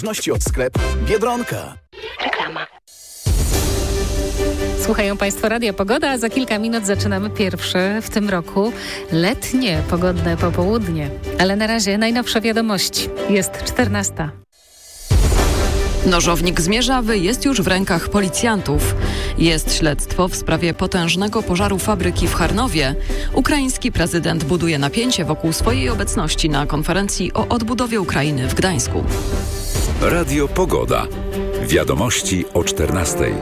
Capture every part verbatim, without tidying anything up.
od sklepu Biedronka. Reklama. Słuchają Państwo Radia Pogoda, a za kilka minut zaczynamy pierwsze w tym roku letnie pogodne popołudnie. Ale na razie najnowsze wiadomości. Jest czternasta. Nożownik z Mierzawy jest już w rękach policjantów. Jest śledztwo w sprawie potężnego pożaru fabryki w Charnowie. Ukraiński prezydent buduje napięcie wokół swojej obecności na konferencji o odbudowie Ukrainy w Gdańsku. Radio Pogoda. Wiadomości o czternastej.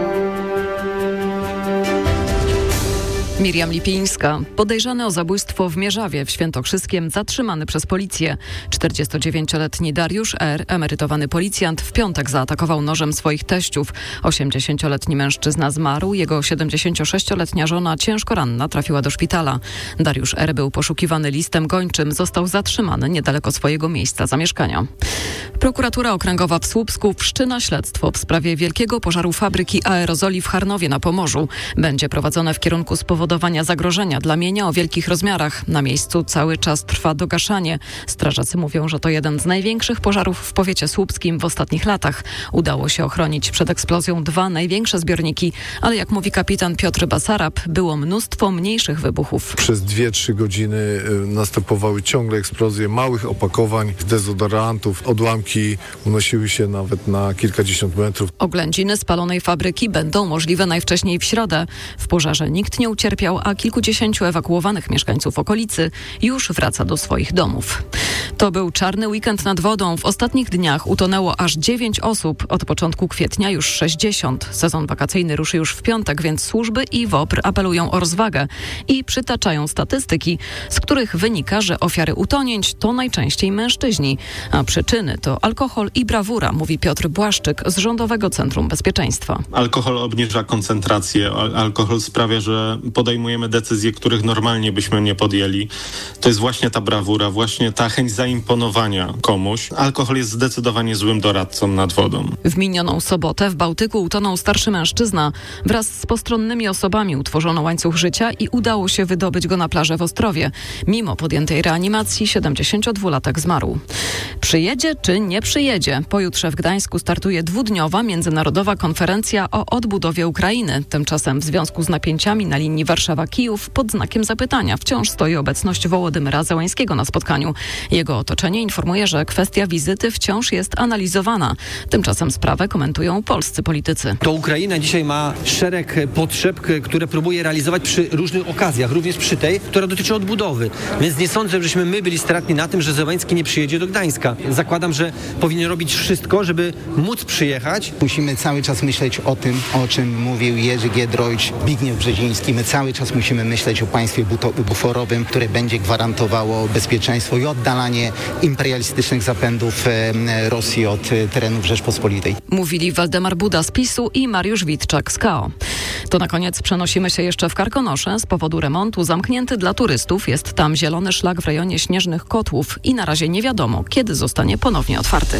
Miriam Lipińska. Podejrzany o zabójstwo w Mierzawie w Świętokrzyskiem zatrzymany przez policję. czterdziestodziewięcioletni Dariusz R., emerytowany policjant, w piątek zaatakował nożem swoich teściów. osiemdziesięcioletni mężczyzna zmarł, jego siedemdziesięciosześcioletnia żona ciężko ranna trafiła do szpitala. Dariusz R. był poszukiwany listem gończym, został zatrzymany niedaleko swojego miejsca zamieszkania. Prokuratura Okręgowa w Słupsku wszczyna śledztwo w sprawie wielkiego pożaru fabryki aerozoli w Charnowie na Pomorzu. Będzie prowadzone w kierunku spowodowania zagrożenia dla mienia o wielkich rozmiarach. Na miejscu cały czas trwa dogaszanie. Strażacy mówią, że to jeden z największych pożarów w powiecie słupskim w ostatnich latach. Udało się ochronić przed eksplozją dwa największe zbiorniki, ale jak mówi kapitan Piotr Basarab, było mnóstwo mniejszych wybuchów. Przez dwie trzy godziny następowały ciągle eksplozje małych opakowań, dezodorantów. Odłamki unosiły się nawet na kilkadziesiąt metrów. Oględziny spalonej fabryki będą możliwe najwcześniej w środę. W pożarze nikt nie ucierpiał, a kilkudziesięciu ewakuowanych mieszkańców okolicy już wraca do swoich domów. To był czarny weekend nad wodą. W ostatnich dniach utonęło aż dziewięć osób. Od początku kwietnia już sześćdziesiąt. Sezon wakacyjny ruszy już w piątek, więc służby i WOPR apelują o rozwagę i przytaczają statystyki, z których wynika, że ofiary utonięć to najczęściej mężczyźni, a przyczyny to alkohol i brawura, mówi Piotr Błaszczyk z Rządowego Centrum Bezpieczeństwa. Alkohol obniża koncentrację, al- alkohol sprawia, że podejmujemy decyzje, których normalnie byśmy nie podjęli. To jest właśnie ta brawura, właśnie ta chęć zaimponowania komuś. Alkohol jest zdecydowanie złym doradcą nad wodą. W minioną sobotę w Bałtyku utonął starszy mężczyzna. Wraz z postronnymi osobami utworzono łańcuch życia i udało się wydobyć go na plażę w Ostrowie. Mimo podjętej reanimacji siedemdziesięciodwulatek zmarł. Przyjedzie czy nie przyjedzie? Pojutrze w Gdańsku startuje dwudniowa międzynarodowa konferencja o odbudowie Ukrainy. Tymczasem w związku z napięciami na linii Warszawa-Kijów pod znakiem zapytania wciąż stoi obecność Wołodymyra Zełańskiego na spotkaniu. Jego otoczenie informuje, że kwestia wizyty wciąż jest analizowana. Tymczasem sprawę komentują polscy politycy. To Ukraina dzisiaj ma szereg potrzeb, które próbuje realizować przy różnych okazjach, również przy tej, która dotyczy odbudowy. Więc nie sądzę, żebyśmy my byli stratni na tym, że Zełański nie przyjedzie do Gdańska. Zakładam, że powinien robić wszystko, żeby móc przyjechać. Musimy cały czas myśleć o tym, o czym mówił Jerzy Giedroyć, Zbigniew Brzeziński. My cały czas musimy myśleć o państwie buforowym, które będzie gwarantowało bezpieczeństwo i oddalanie imperialistycznych zapędów Rosji od terenów Rzeczpospolitej. Mówili Waldemar Buda z PiSu i Mariusz Witczak z K O. To na koniec przenosimy się jeszcze w Karkonosze. Z powodu remontu zamknięty dla turystów jest tam zielony szlak w rejonie Śnieżnych Kotłów i na razie nie wiadomo, kiedy zostanie ponownie otwarty.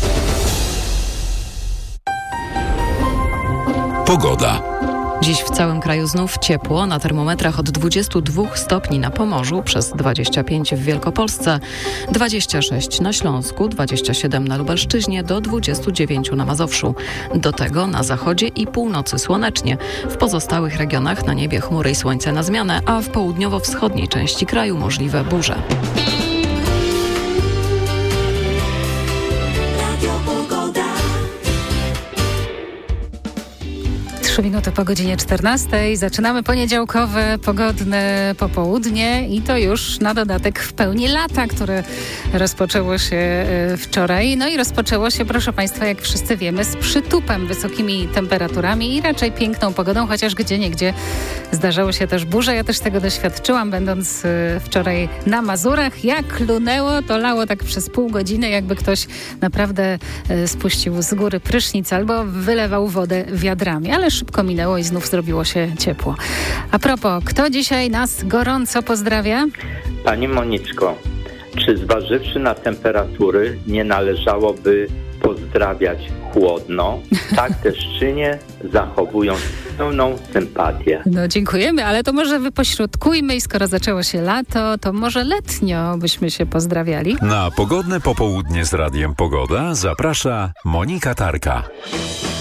Pogoda. Dziś w całym kraju znów ciepło, na termometrach od dwudziestu dwóch stopni na Pomorzu, przez dwadzieścia pięć w Wielkopolsce, dwadzieścia sześć na Śląsku, dwadzieścia siedem na Lubelszczyźnie, do dwudziestu dziewięciu na Mazowszu. Do tego na zachodzie i północy słonecznie. W pozostałych regionach na niebie chmury i słońce na zmianę, a w południowo-wschodniej części kraju możliwe burze. Trzy minuty po godzinie czternastej. Zaczynamy poniedziałkowe, pogodne popołudnie i to już na dodatek w pełni lata, które rozpoczęło się wczoraj. No i rozpoczęło się, proszę Państwa, jak wszyscy wiemy, z przytupem, wysokimi temperaturami i raczej piękną pogodą, chociaż gdzieniegdzie zdarzały się też burze. Ja też tego doświadczyłam, będąc wczoraj na Mazurach. Jak lunęło, to lało tak przez pół godziny, jakby ktoś naprawdę spuścił z góry prysznic albo wylewał wodę wiadrami, ale szybko minęło i znów zrobiło się ciepło. A propos, kto dzisiaj nas gorąco pozdrawia? Pani Moniczko, czy zważywszy na temperatury nie należałoby pozdrawiać chłodno, tak też czynię, zachowując pełną sympatię. No dziękujemy, ale to może wypośrodkujmy i skoro zaczęło się lato, to może letnio byśmy się pozdrawiali. Na pogodne popołudnie z Radiem Pogoda zaprasza Monika Tarka.